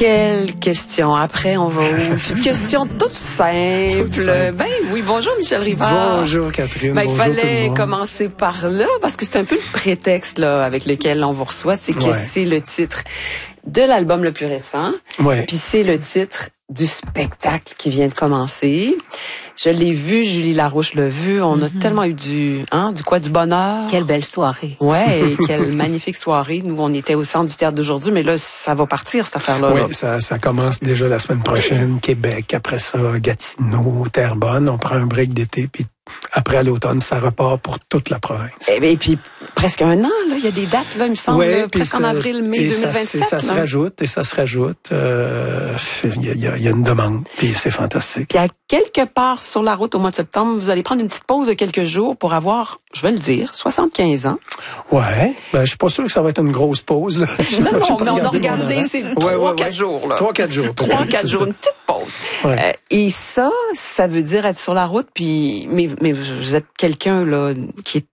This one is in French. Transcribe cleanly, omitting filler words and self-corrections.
Quelle question. Après, on va où? Une question toute simple. Ben oui, bonjour Michel Rivard. Bonjour Catherine. Ben, bonjour il fallait tout le monde. commencer par là, parce que c'est un peu le prétexte là avec lequel on vous reçoit, c'est que c'est le titre de l'album le plus récent. Ouais. Puis c'est le titre du spectacle qui vient de commencer. Je l'ai vu, Julie Larouche l'a vu. On a tellement eu du bonheur. Quelle belle soirée. Ouais, et quelle magnifique soirée. Nous, on était au centre du théâtre d'aujourd'hui, mais là, ça va partir, cette affaire-là. Oui, ça commence déjà la semaine prochaine. Québec, après ça, Gatineau, Terrebonne. On prend un break d'été, puis après, à l'automne, ça repart pour toute la province. Et puis, presque un an, là. Il y a des dates, là, il me semble, presque en avril, mai 2027. Ça se rajoute. Il y a une demande, puis c'est fantastique. Puis à quelque part sur la route au mois de septembre, vous allez prendre une petite pause de quelques jours pour avoir, je vais le dire, 75 ans. Ouais. Ben, je suis pas sûr que ça va être une grosse pause, là. Non, mais on a regardé, c'est 3-4 jours, là. 3-4 jours. 3-4 jours, une petite pause. Ouais. Et ça veut dire être sur la route, puis mais vous êtes quelqu'un là qui est